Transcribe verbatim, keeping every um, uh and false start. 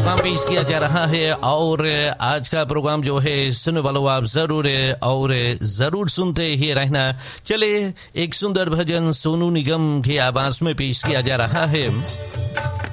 Programme पेश किया जा रहा है और आज का प्रोग्राम जो है सुनने वालों आप जरूर और जरूर सुनते ही रहना। चले एक सुंदर भजन सोनू निगम की आवाज में पेश किया जा रहा है।